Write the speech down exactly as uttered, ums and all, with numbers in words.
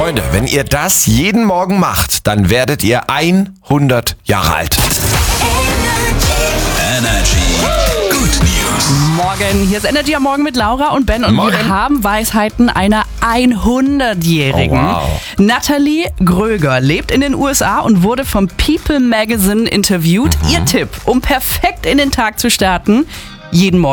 Freunde, wenn ihr das jeden Morgen macht, dann werdet ihr hundert Jahre alt. Energy. Good News. Morgen, hier ist Energy am Morgen mit Laura und Ben und Morgen. wir haben Weisheiten einer hundertjährigen. Oh, wow. Nathalie Gröger lebt in den U S A und wurde vom People Magazine interviewt. Mhm. Ihr Tipp, um perfekt in den Tag zu starten: jeden Morgen